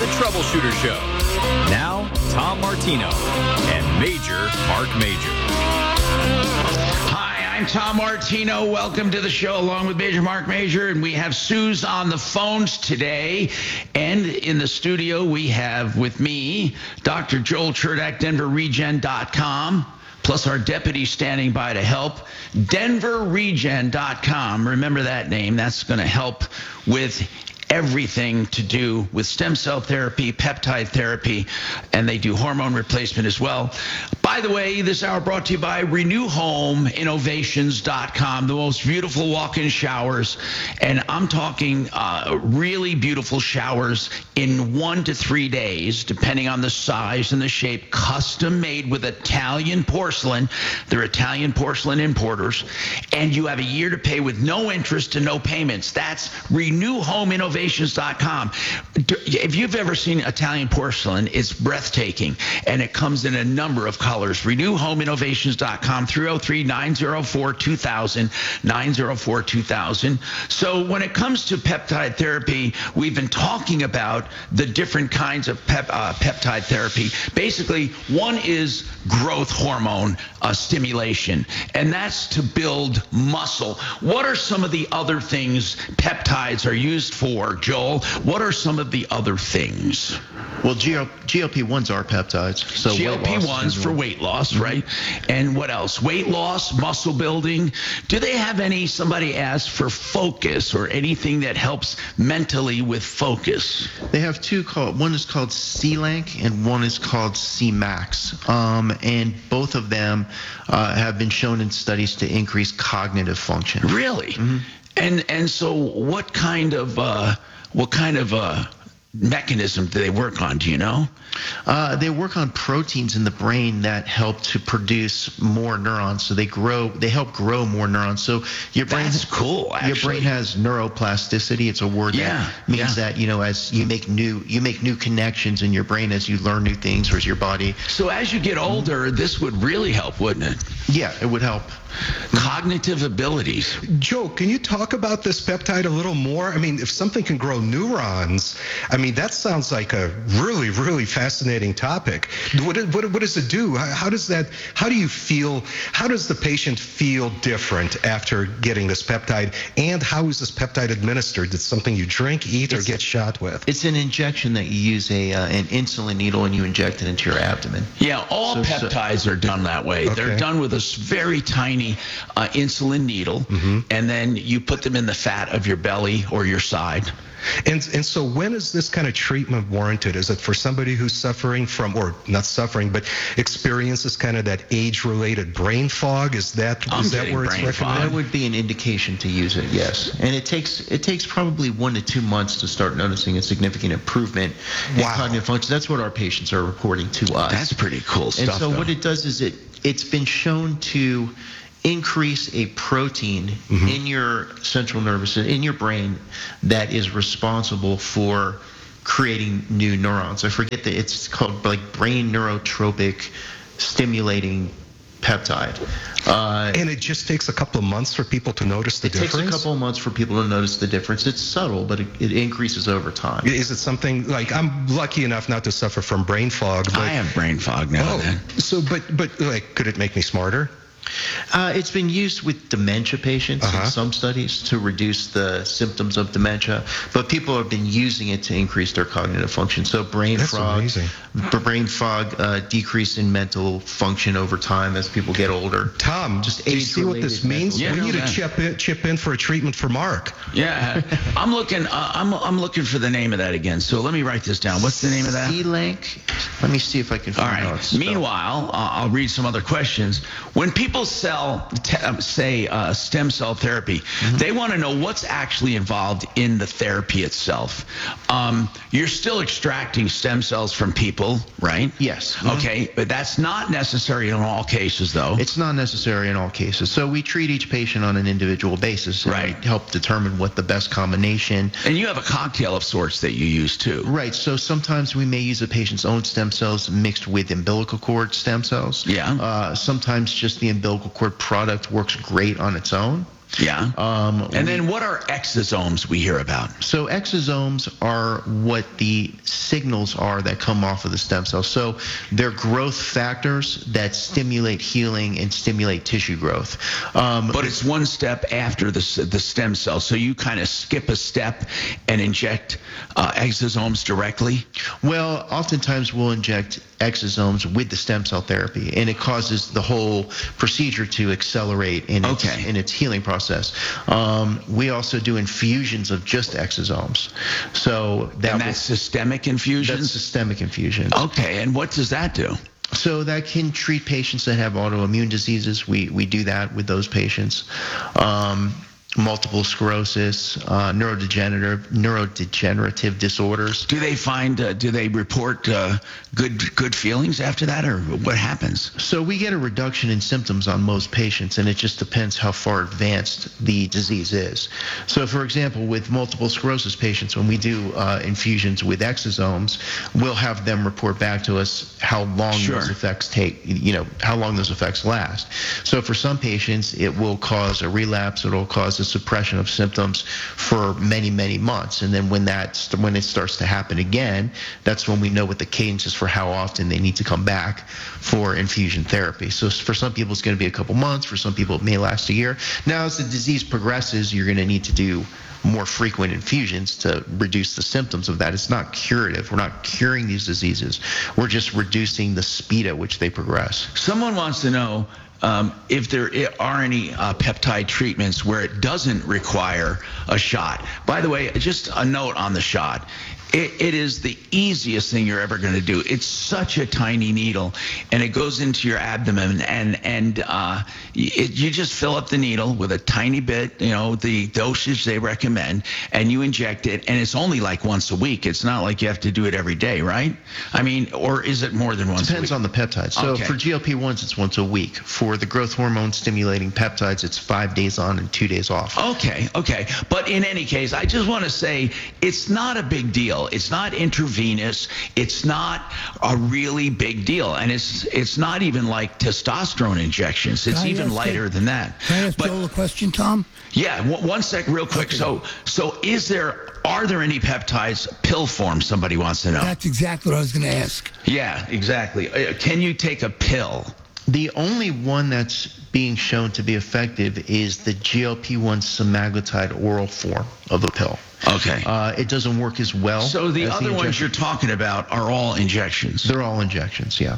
The Troubleshooter Show. Now, Tom Martino and Major Mark Major. Hi, I'm Tom Martino. Welcome to the show along with Major Mark Major. And we have Suze on the phones today. And in the studio, we have with me Dr. Joel Cherdak, DenverRegen.com. Plus our deputy standing by to help, DenverRegen.com. Remember that name. That's going to help with everything to do with stem cell therapy, peptide therapy, and they do hormone replacement as well. By the way, this hour brought to you by RenewHomeInnovations.com, the most beautiful walk-in showers. And I'm talking really beautiful showers in 1 to 3 days, depending on the size and the shape, custom made with Italian porcelain. They're Italian porcelain importers. And you have a year to pay with no interest and no payments. That's RenewHomeInnovations.com. If you've ever seen Italian porcelain, it's breathtaking, and it comes in a number of colors. RenewHomeInnovations.com, 303-904-2000, 904-2000. So when it comes to peptide therapy, we've been talking about the different kinds of peptide therapy. Basically, one is growth hormone stimulation, and that's to build muscle. What are some of the other things peptides are used for, Joel? What are some of the other things? Well, GLP-1s are peptides. So GLP-1s for weight loss, right? And what else? Weight loss, muscle building. Do they have any, somebody asked, for focus or anything that helps mentally with focus? They have two called, one is called C-Lank and one is called C-Max. And both of them have been shown in studies to increase cognitive function. Really? Mm-hmm. And so what kind of mechanism do they work on? Do you know? They work on proteins in the brain that help to produce more neurons. So they help grow more neurons. So your brain, that's cool. Actually, your brain has neuroplasticity. It's a word that means that, you know, as you make new connections in your brain as you learn new things, or as your body. So as you get older, this would really help, wouldn't it? Yeah, it would help. Cognitive abilities. Joe, can you talk about this peptide a little more? I mean, if something can grow neurons, I mean, that sounds like a really, really fascinating topic. What does it do? How do you feel? How does the patient feel different after getting this peptide? And how is this peptide administered? It's something you drink, eat, or get shot with? It's an injection that you use an insulin needle and you inject it into your abdomen. Yeah, all peptides are done that way. Okay. They're done with a very tiny insulin needle, and then you put them in the fat of your belly or your side. And so when is this kind of treatment warranted? Is it for somebody who's suffering from, or not suffering, but experiences kind of that age-related brain fog? Is that where it's recommended? That would be an indication to use it, yes. And it takes probably 1 to 2 months to start noticing a significant improvement in cognitive function. That's what our patients are reporting to us. That's pretty cool stuff. And so what it does is it's been shown to increase a protein in your central nervous system, in your brain, that is responsible for creating new neurons. I forget that it's called like brain neurotropic stimulating peptide. And it just takes a couple of months for people to notice the difference? It takes a couple of months for people to notice the difference. It's subtle, but it increases over time. Is it something like, I'm lucky enough not to suffer from brain fog. But, I have brain fog now. So, but like, could it make me smarter? It's been used with dementia patients in some studies to reduce the symptoms of dementia, but people have been using it to increase their cognitive function. So brain fog decrease in mental function over time as people get older. Tom, do you see what this means? We need to chip in for a treatment for Mark. Yeah, I'm looking for the name of that again. So let me write this down. What's the name of that? C-Lank. Let me see if I can find out. Meanwhile, I'll read some other questions. When people say stem cell therapy, they want to know what's actually involved in the therapy itself. You're still extracting stem cells from people, right? Yes. Okay, but that's not necessary in all cases, though. It's not necessary in all cases. So we treat each patient on an individual basis, and we help determine what the best combination. And you have a cocktail of sorts that you use too. Right. So sometimes we may use a patient's own stem cells mixed with umbilical cord stem cells. Yeah. Sometimes just the umbilical cord product works great on its own. Yeah. And then what are exosomes we hear about? So exosomes are what the signals are that come off of the stem cells. So they're growth factors that stimulate healing and stimulate tissue growth. But it's one step after the stem cell. So you kind of skip a step and inject exosomes directly? Well, oftentimes we'll inject exosomes with the stem cell therapy, and it causes the whole procedure to accelerate in its healing process. We also do infusions of just exosomes. So that's systemic infusions? That's systemic infusions. Okay, and what does that do? So that can treat patients that have autoimmune diseases. We do that with those patients. Multiple sclerosis, neurodegenerative disorders. Do they report good feelings after that, or what happens? So we get a reduction in symptoms on most patients, and it just depends how far advanced the disease is. So for example, with multiple sclerosis patients, when we do infusions with exosomes, we'll have them report back to us how long those effects take, how long those effects last. So for some patients, it will cause a relapse, it'll cause a suppression of symptoms for many, many months. And then when it starts to happen again, that's when we know what the cadence is for how often they need to come back for infusion therapy. So for some people, it's going to be a couple months. For some people, it may last a year. Now, as the disease progresses, you're going to need to do more frequent infusions to reduce the symptoms of that. It's not curative. We're not curing these diseases. We're just reducing the speed at which they progress. Someone wants to know if there are any peptide treatments where it doesn't require a shot. By the way, just a note on the shot. It is the easiest thing you're ever going to do. It's such a tiny needle, and it goes into your abdomen, and you just fill up the needle with a tiny bit, the dosage they recommend, and you inject it, and it's only like once a week. It's not like you have to do it every day, right? I mean, or is it more than once a week? Depends on the peptide. So for GLP-1s, it's once a week. For the growth hormone stimulating peptides, it's 5 days on and 2 days off. Okay. But in any case, I just want to say it's not a big deal. It's not intravenous. It's not a really big deal. And it's not even like testosterone injections. It's even lighter than that. Can I ask Joel a question, Tom? Yeah, one sec real quick. Okay. So are there any peptides, pill form, somebody wants to know? That's exactly what I was going to ask. Yeah, exactly. Can you take a pill? The only one that's being shown to be effective is the GLP-1 semaglutide oral form of a pill. Okay. It doesn't work as well. So the other ones you're talking about are all injections. They're all injections, yeah.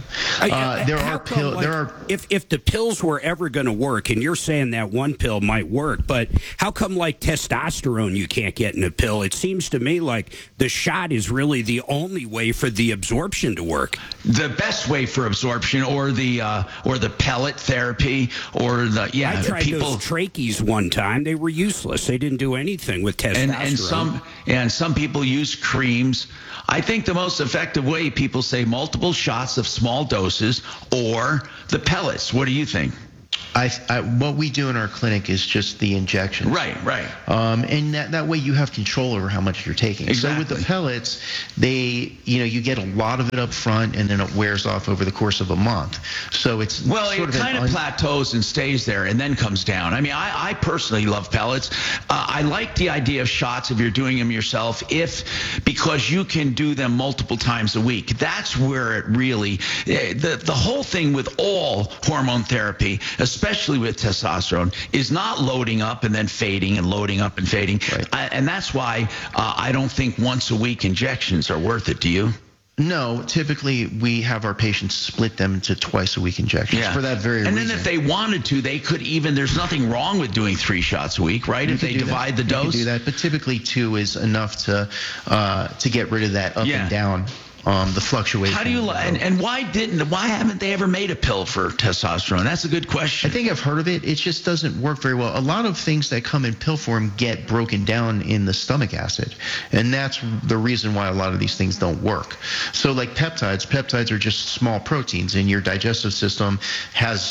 If the pills were ever going to work, and you're saying that one pill might work, but how come like testosterone you can't get in a pill? It seems to me like the shot is really the only way for the absorption to work. The best way for absorption, or the pellet therapy, or I tried those trachees one time. They were useless. They didn't do anything with testosterone. And some people use creams. I think the most effective way, people say multiple shots of small doses or the pellets. What do you think? What we do in our clinic is just the injections. Right. And that way you have control over how much you're taking. Exactly. So with the pellets, you get a lot of it up front, and then it wears off over the course of a month. So it kind of plateaus and stays there and then comes down. I mean, I personally love pellets. I like the idea of shots if you're doing them yourself, because you can do them multiple times a week. That's where it really, the whole thing with all hormone therapy, especially with testosterone, is not loading up and then fading and loading up and fading. Right. And that's why I don't think once a week injections are worth it. Do you? No, typically we have our patients split them into twice a week injections for that very reason. And then if they wanted to, they could there's nothing wrong with doing 3 shots a week, right? If they divide the dose. You can do that, but typically 2 is enough to get rid of that up and down. The fluctuation. How do you and why haven't they ever made a pill for testosterone? That's a good question. I think I've heard of it. It just doesn't work very well. A lot of things that come in pill form get broken down in the stomach acid, and that's the reason why a lot of these things don't work. So like peptides are just small proteins, and your digestive system has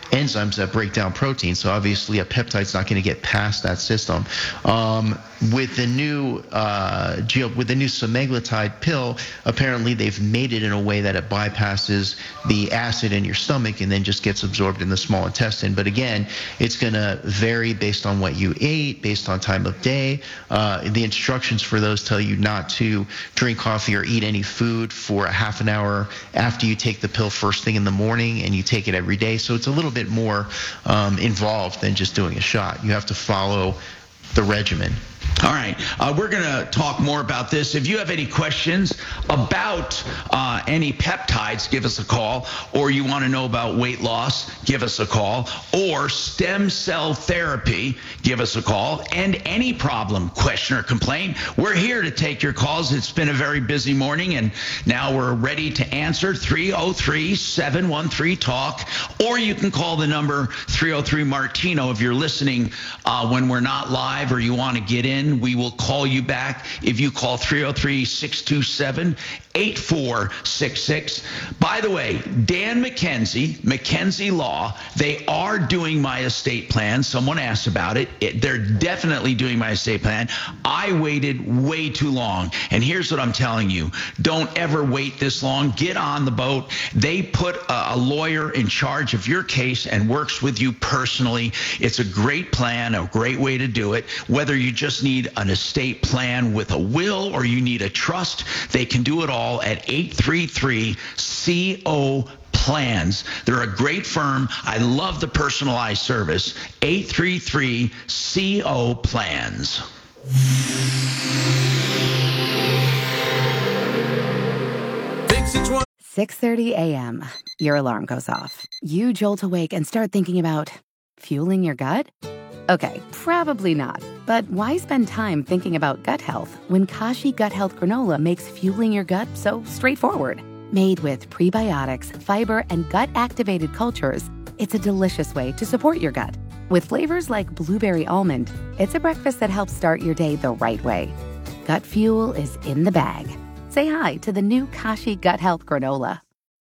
enzymes that break down protein. So obviously a peptide's not going to get past that system. With the new semaglutide pill, apparently they've made it in a way that it bypasses the acid in your stomach and then just gets absorbed in the small intestine. But again, it's going to vary based on what you ate, based on time of day. The instructions for those tell you not to drink coffee or eat any food for a half an hour after you take the pill first thing in the morning, and you take it every day. So it's a little bit more involved than just doing a shot. You have to follow the regimen. All right. We're going to talk more about this. If you have any questions about any peptides, give us a call. Or you want to know about weight loss, give us a call. Or stem cell therapy, give us a call. And any problem, question, or complaint, we're here to take your calls. It's been a very busy morning, and now we're ready to answer. 303-713-TALK. Or you can call the number 303-MARTINO if you're listening when we're not live or you want to get in. We will call you back if you call 303-627-8466. By the way, Dan McKenzie Law, they are doing my estate plan. Someone asked about it. They're definitely doing my estate plan. I waited way too long. And here's what I'm telling you. Don't ever wait this long. Get on the boat. They put a lawyer in charge of your case and works with you personally. It's a great plan, a great way to do it. Whether you just need an estate plan with a will or you need a trust, they can do it all at 833-CO Plans. They're a great firm. I love the personalized service. 833-CO Plans. 6:30 a.m. Your alarm goes off. You jolt awake and start thinking about fueling your gut? Okay, probably not. But why spend time thinking about gut health when Kashi Gut Health Granola makes fueling your gut so straightforward? Made with prebiotics, fiber, and gut-activated cultures, it's a delicious way to support your gut. With flavors like blueberry almond, it's a breakfast that helps start your day the right way. Gut fuel is in the bag. Say hi to the new Kashi Gut Health Granola.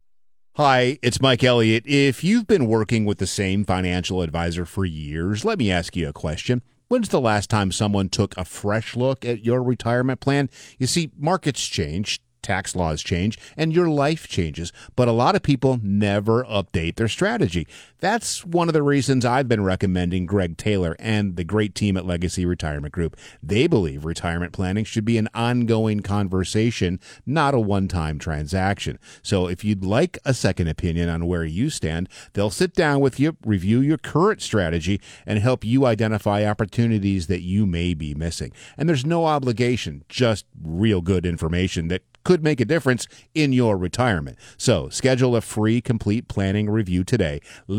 Hi, it's Mike Elliott. If you've been working with the same financial advisor for years, let me ask you a question. When's the last time someone took a fresh look at your retirement plan? You see, markets change, tax laws change, and your life changes, but a lot of people never update their strategy. That's one of the reasons I've been recommending Greg Taylor and the great team at Legacy Retirement Group. They believe retirement planning should be an ongoing conversation, not a one-time transaction. So if you'd like a second opinion on where you stand, they'll sit down with you, review your current strategy, and help you identify opportunities that you may be missing. And there's no obligation, just real good information that could make a difference in your retirement. So schedule a free complete planning review today.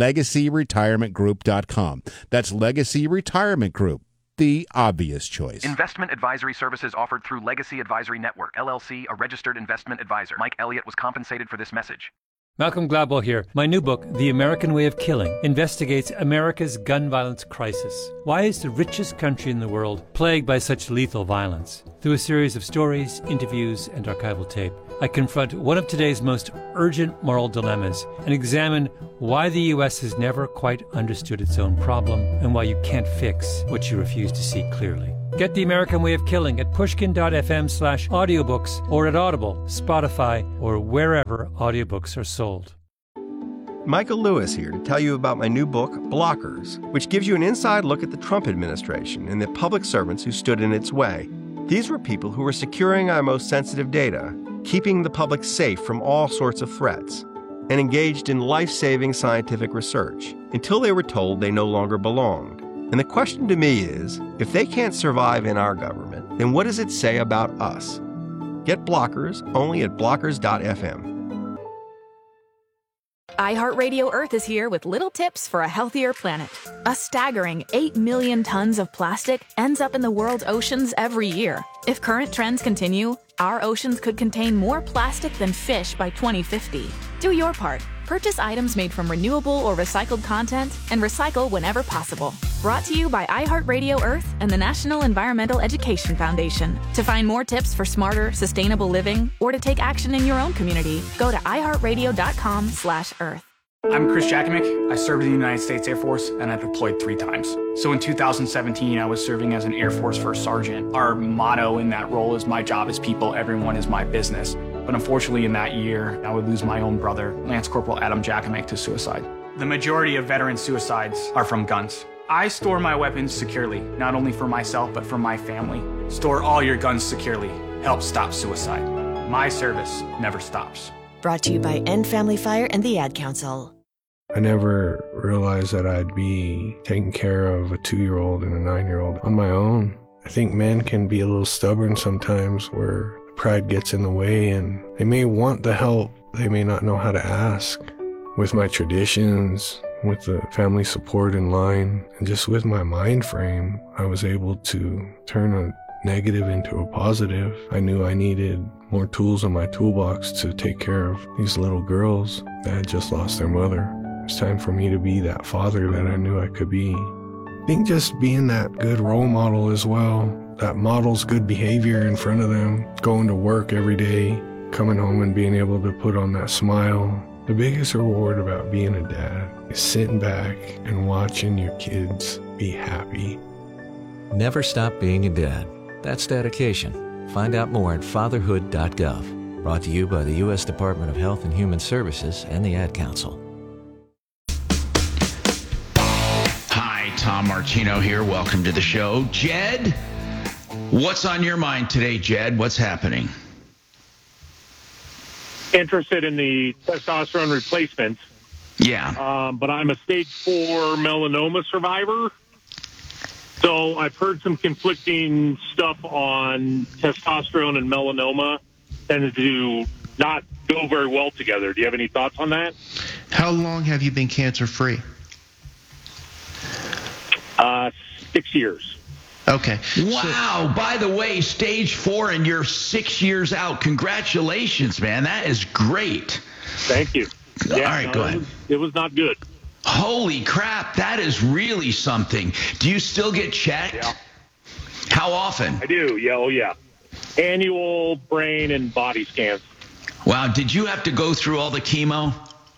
LegacyRetirementGroup.com. That's Legacy Retirement Group, the obvious choice. Investment advisory services offered through Legacy Advisory Network, LLC, a registered investment advisor. Mike Elliott was compensated for this message. Malcolm Gladwell here. My new book, The American Way of Killing, investigates America's gun violence crisis. Why is the richest country in the world plagued by such lethal violence? Through a series of stories, interviews, and archival tape, I confront one of today's most urgent moral dilemmas and examine why the U.S. has never quite understood its own problem and why you can't fix what you refuse to see clearly. Get The American Way of Killing at pushkin.fm/audiobooks or at Audible, Spotify, or wherever audiobooks are sold. Michael Lewis here to tell you about my new book, Blockers, which gives you an inside look at the Trump administration and the public servants who stood in its way. These were people who were securing our most sensitive data, keeping the public safe from all sorts of threats, and engaged in life-saving scientific research until they were told they no longer belonged. And the question to me is, if they can't survive in our government, then what does it say about us? Get Blockers only at blockers.fm. iHeartRadio Earth is here with little tips for a healthier planet. A staggering 8 million tons of plastic ends up in the world's oceans every year. If current trends continue, our oceans could contain more plastic than fish by 2050. Do your part. Purchase items made from renewable or recycled content and recycle whenever possible. Brought to you by iHeartRadio Earth and the National Environmental Education Foundation. To find more tips for smarter, sustainable living or to take action in your own community, go to iHeartRadio.com/Earth. I'm Chris Jakimick. I served in the United States Air Force, and I deployed 3 times. So in 2017, I was serving as an Air Force First Sergeant. Our motto in that role is, my job is people, everyone is my business. But unfortunately in that year, I would lose my own brother, Lance Corporal Adam Jakimick, to suicide. The majority of veteran suicides are from guns. I store my weapons securely, not only for myself, but for my family. Store all your guns securely. Help stop suicide. My service never stops. Brought to you by End Family Fire and the Ad Council. I never realized that I'd be taking care of a 2-year-old and a 9-year-old on my own. I think men can be a little stubborn sometimes, where pride gets in the way, and they may want the help, they may not know how to ask. With my traditions, with the family support in line, and just with my mind frame, I was able to turn a negative into a positive. I knew I needed more tools in my toolbox to take care of these little girls that had just lost their mother. It's time for me to be that father that I knew I could be. I think just being that good role model as well, that models good behavior in front of them, going to work every day, coming home and being able to put on that smile. The biggest reward about being a dad is sitting back and watching your kids be happy. Never stop being a dad. That's dedication. Find out more at fatherhood.gov. Brought to you by the U.S. Department of Health and Human Services and the Ad Council. Hi, Tom Martino here. Welcome to the show. Jed, what's on your mind today, Jed? What's happening? Interested in the testosterone replacements. Yeah. But I'm a stage 4 melanoma survivor. So I've heard some conflicting stuff on testosterone and melanoma tend to not go very well together. Do you have any thoughts on that? How long have you been cancer-free? 6 years. Okay. Wow. By the way, stage 4 and you're 6 years out. Congratulations, man. That is great. Thank you. All right, go ahead. It was not good. Holy crap. That is really something. Do you still get checked? Yeah. How often? I do. Yeah. Oh, yeah. Annual brain and body scans. Wow. Did you have to go through all the chemo?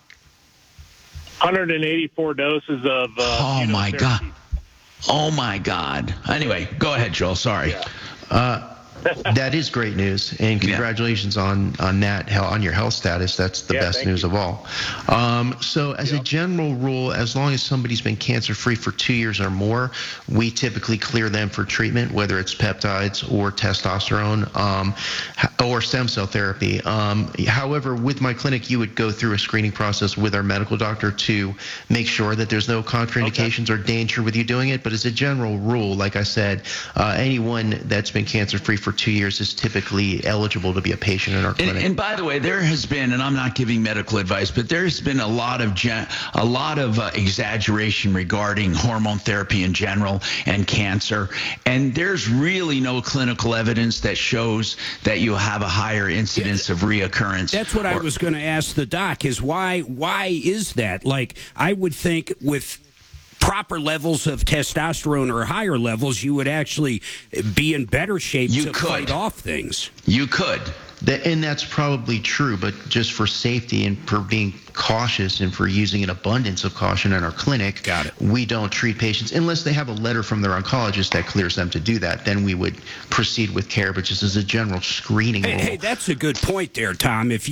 184 doses of oh, my God. Oh, my God. Anyway, go ahead, Joel. Sorry. Yeah. That is great news, and congratulations on that, on your health status. That's the best news of all. So as a general rule, as long as somebody's been cancer-free for 2 years or more, we typically clear them for treatment, whether it's peptides or testosterone or stem cell therapy. However, with my clinic, you would go through a screening process with our medical doctor to make sure that there's no contraindications or danger with you doing it. But as a general rule, like I said, anyone that's been cancer-free for 2 years is typically eligible to be a patient in our clinic. And by the way, there has been, and I'm not giving medical advice, but there's been a lot of exaggeration regarding hormone therapy in general and cancer. And there's really no clinical evidence that shows that you have a higher incidence of reoccurrence. That's what I was going to ask the doc, is why is that? Like, I would think with proper levels of testosterone or higher levels, you would actually be in better shape to fight off things. You could. And that's probably true, but just for safety and for being cautious and for using an abundance of caution in our clinic, we don't treat patients unless they have a letter from their oncologist that clears them to do that. Then we would proceed with care, but just as a general screening rule. Hey, that's a good point there, Tom. If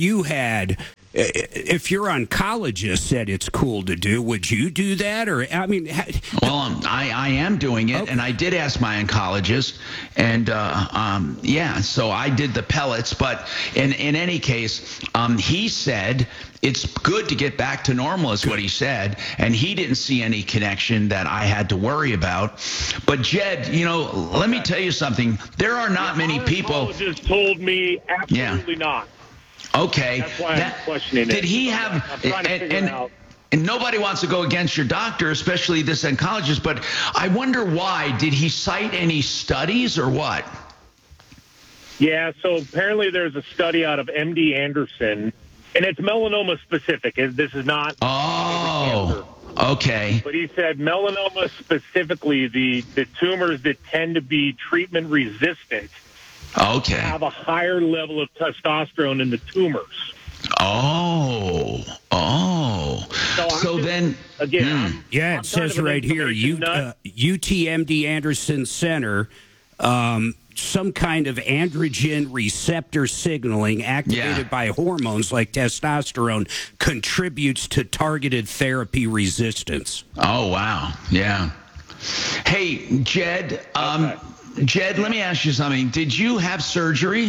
your oncologist said it's cool to do, would you do that? Or I mean, well, I am doing it, and I did ask my oncologist, and so I did the pellets. But in any case, he said it's good to get back to normal, is what he said, and he didn't see any connection that I had to worry about. But Jed, let me tell you something. There are not many people. My oncologist told me absolutely not. Okay. That's why I'm questioning it. Did he have? I'm trying to figure it out. And nobody wants to go against your doctor, especially this oncologist. But I wonder why. Did he cite any studies or what? Yeah. So apparently there's a study out of MD Anderson, and it's melanoma specific. This is not. Oh. Okay. But he said melanoma specifically, the tumors that tend to be treatment resistant. Okay. Have a higher level of testosterone in the tumors. So then, again, yeah, it says right here, UTMD Anderson Center, some kind of androgen receptor signaling activated by hormones like testosterone contributes to targeted therapy resistance. Oh, wow. Yeah. Hey, Jed, Jed, let me ask you something. Did you have surgery?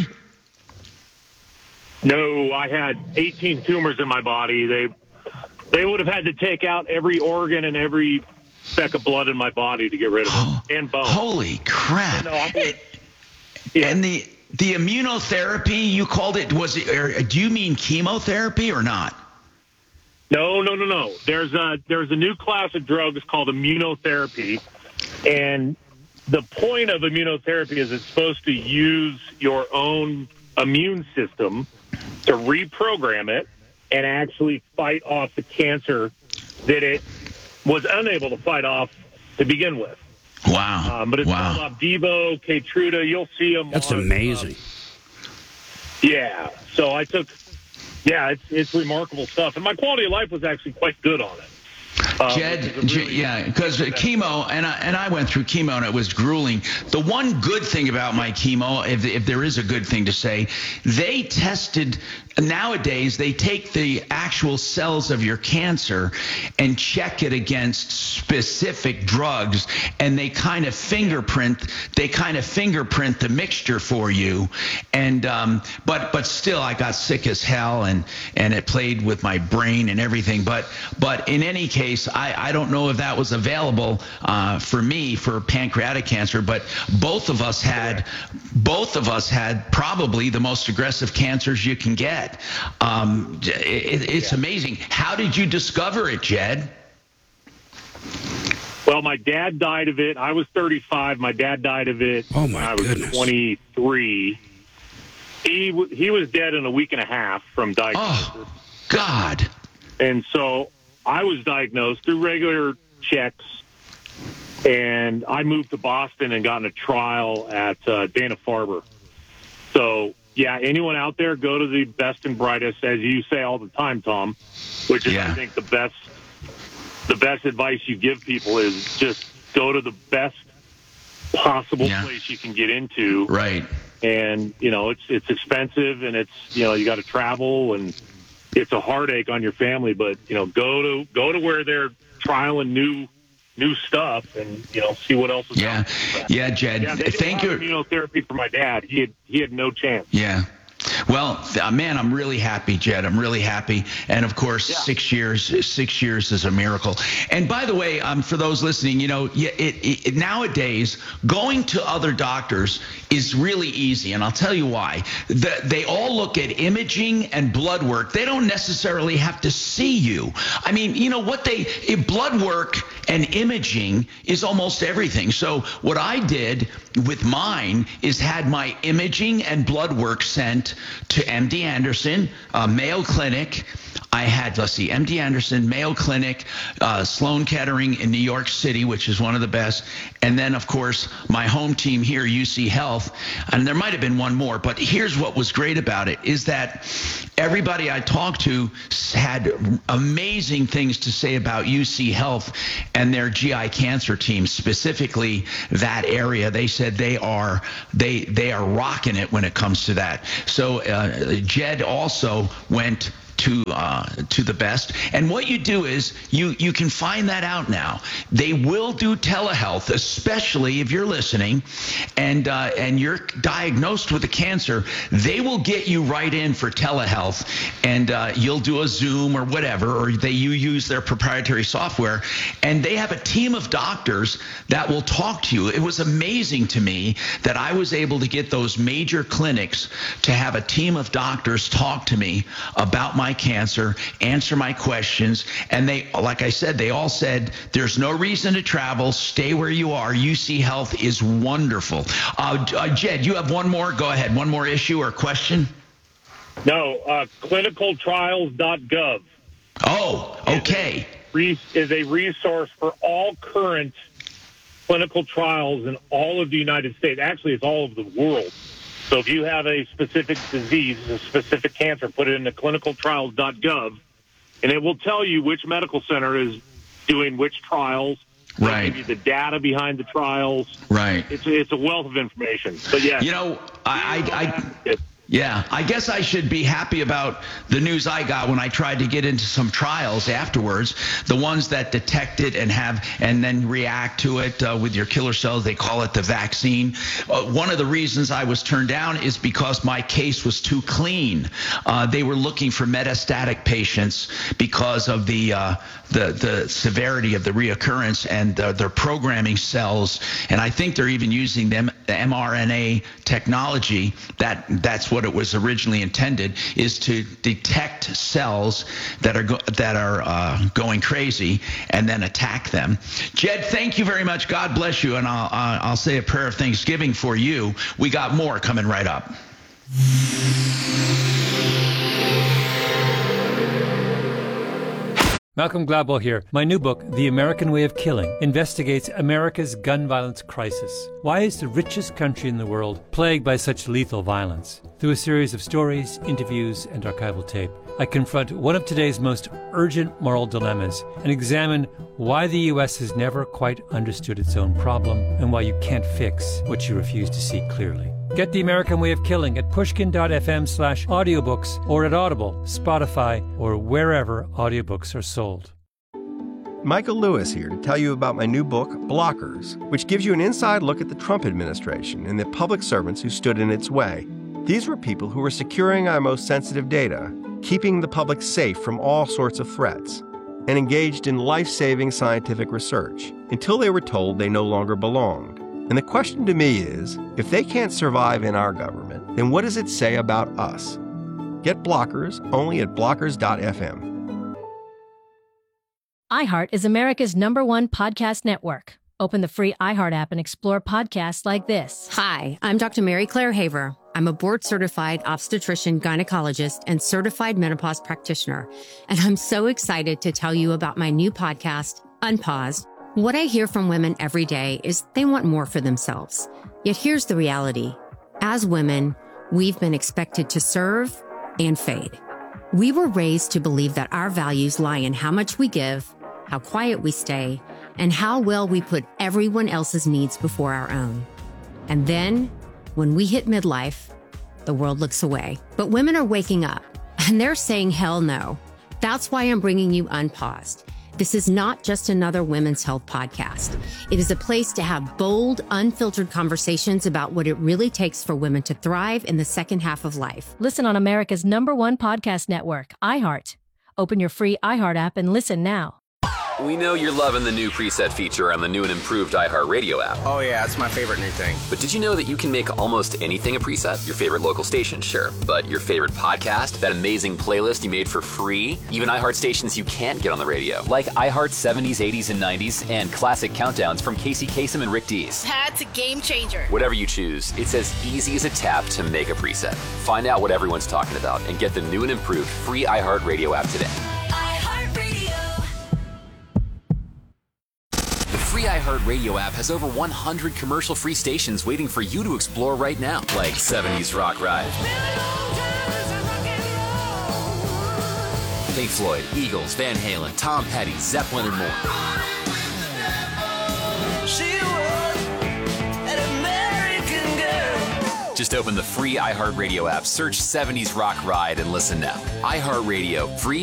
No, I had 18 tumors in my body. They would have had to take out every organ and every speck of blood in my body to get rid of them, and bone. Holy crap. And the immunotherapy, you called it, do you mean chemotherapy or not? No. There's a new class of drugs called immunotherapy, and the point of immunotherapy is it's supposed to use your own immune system to reprogram it and actually fight off the cancer that it was unable to fight off to begin with. Wow. But it's called Opdivo, Keytruda. You'll see them. That's amazing. So I took, it's remarkable stuff. And my quality of life was actually quite good on it. Jed, because chemo, and I went through chemo, and it was grueling. The one good thing about my chemo, if there is a good thing to say, they tested, nowadays, they take the actual cells of your cancer and check it against specific drugs, and they kind of fingerprint the mixture for you. And but still, I got sick as hell, and it played with my brain and everything. But in any case, I don't know if that was available for me for pancreatic cancer, but both of us had probably the most aggressive cancers you can get. It's amazing. How did you discover it, Jed? Well, my dad died of it. I was 35. My dad died of it when I was 23. He was dead in a week and a half from diagnosis. Oh, God. And so I was diagnosed through regular checks, and I moved to Boston and got in a trial at Dana-Farber. So, anyone out there, go to the best and brightest, as you say all the time, Tom, which is, I think, the best advice you give people is just go to the best possible place you can get into. Right. And, it's expensive, and it's, you got to travel, and it's a heartache on your family, but go to where they're trialing new stuff, and see what else is out there. Jed. Thank you. Immunotherapy for my dad. He had no chance. Yeah. Well, man, I'm really happy, Jed. I'm really happy. And of course, 6 years is a miracle. And by the way, for those listening, nowadays going to other doctors is really easy. And I'll tell you why. They all look at imaging and blood work. They don't necessarily have to see you. I mean, blood work and imaging is almost everything. So what I did with mine is had my imaging and blood work sent to MD Anderson, Mayo Clinic. I had, MD Anderson, Mayo Clinic, Sloan Kettering in New York City, which is one of the best. And then, of course, my home team here, UC Health. And there might have been one more. But here's what was great about it is that everybody I talked to had amazing things to say about UC Health and their GI cancer team, specifically that area. They said they are rocking it when it comes to that. So Jed also went to the best. And what you do is you can find that out now. They will do telehealth, especially if you're listening and you're diagnosed with a cancer. They will get you right in for telehealth, and you'll do a Zoom or whatever, or you use their proprietary software, and they have a team of doctors that will talk to you. It was amazing to me that I was able to get those major clinics to have a team of doctors talk to me about my cancer, answer my questions, and they, like I said, they all said there's no reason to travel, stay where you are. UC Health is wonderful. Jed, you have one more? Go ahead. One more issue or question? No, clinicaltrials.gov. Oh, okay. Is a resource for all current clinical trials in all of the United States. Actually, it's all of the world. So if you have a specific disease, a specific cancer, put it into clinicaltrials.gov, and it will tell you which medical center is doing which trials. Right. Give you the data behind the trials. Right. It's a wealth of information. But yeah. You know, I guess I should be happy about the news I got when I tried to get into some trials afterwards. The ones that detect it and then react to it with your killer cells, they call it the vaccine. One of the reasons I was turned down is because my case was too clean. They were looking for metastatic patients because of the severity of the reoccurrence, and they're programming cells, and I think they're even using the mRNA technology. That's what it was originally intended, is to detect cells that are going crazy and then attack them. Jed, thank you very much. God bless you, and I'll say a prayer of thanksgiving for you. We got more coming right up. Malcolm Gladwell here. My new book, The American Way of Killing, investigates America's gun violence crisis. Why is the richest country in the world plagued by such lethal violence? Through a series of stories, interviews, and archival tape, I confront one of today's most urgent moral dilemmas and examine why the U.S. has never quite understood its own problem and why you can't fix what you refuse to see clearly. Get The American Way of Killing at pushkin.fm/audiobooks or at Audible, Spotify, or wherever audiobooks are sold. Michael Lewis here to tell you about my new book, Blockers, which gives you an inside look at the Trump administration and the public servants who stood in its way. These were people who were securing our most sensitive data, keeping the public safe from all sorts of threats, and engaged in life-saving scientific research until they were told they no longer belonged. And the question to me is, if they can't survive in our government, then what does it say about us? Get Blockers only at blockers.fm. iHeart is America's #1 podcast network. Open the free iHeart app and explore podcasts like this. Hi, I'm Dr. Mary Claire Haver. I'm a board-certified obstetrician, gynecologist, and certified menopause practitioner. And I'm so excited to tell you about my new podcast, Unpaused. What I hear from women every day is they want more for themselves. Yet here's the reality. As women, we've been expected to serve and fade. We were raised to believe that our values lie in how much we give, how quiet we stay, and how well we put everyone else's needs before our own. And then, when we hit midlife, the world looks away. But women are waking up, and they're saying hell no. That's why I'm bringing you Unpaused. This is not just another women's health podcast. It is a place to have bold, unfiltered conversations about what it really takes for women to thrive in the second half of life. Listen on America's #1 podcast network, iHeart. Open your free iHeart app and listen now. We know you're loving the new preset feature on the new and improved iHeartRadio app. Oh yeah, it's my favorite new thing. But did you know that you can make almost anything a preset? Your favorite local station, sure. But your favorite podcast, that amazing playlist you made for free, even iHeart stations you can't get on the radio, like iHeart 70s, 80s, and 90s, and classic countdowns from Casey Kasem and Rick Dees. That's a game changer. Whatever you choose, it's as easy as a tap to make a preset. Find out what everyone's talking about and get the new and improved free iHeartRadio app today. The free iHeartRadio app has over 100 commercial-free stations waiting for you to explore right now, like 70s Rock Ride, Pink Floyd, Eagles, Van Halen, Tom Petty, Zeppelin, and more. Just open the free iHeartRadio app, search 70s Rock Ride, and listen now. iHeartRadio, free